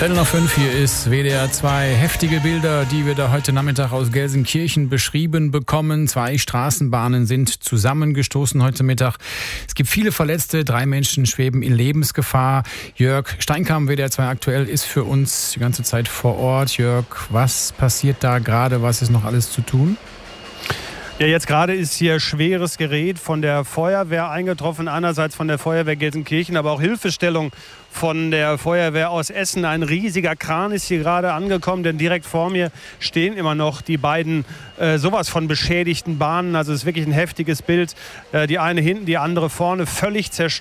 4:15, hier ist WDR 2. Heftige Bilder, die wir da heute Nachmittag aus Gelsenkirchen beschrieben bekommen. 2 Straßenbahnen sind zusammengestoßen heute Mittag. Es gibt viele Verletzte, 3 Menschen schweben in Lebensgefahr. Jörg Steinkamp, WDR 2 aktuell, ist für uns die ganze Zeit vor Ort. Jörg, was passiert da gerade? Was ist noch alles zu tun? Ja, jetzt gerade ist hier schweres Gerät von der Feuerwehr eingetroffen, einerseits von der Feuerwehr Gelsenkirchen, aber auch Hilfestellung von der Feuerwehr aus Essen. Ein riesiger Kran ist hier gerade angekommen, denn direkt vor mir stehen immer noch die beiden sowas von beschädigten Bahnen. Also es ist wirklich ein heftiges Bild. Die eine hinten, die andere vorne, völlig